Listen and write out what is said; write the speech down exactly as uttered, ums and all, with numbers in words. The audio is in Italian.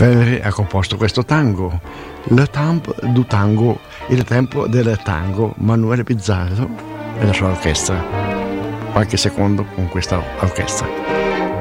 Felleri ha composto questo tango, Le Temps du Tango, il tempo del tango, Manuel Bizzarro e la sua orchestra. Qualche secondo con questa orchestra.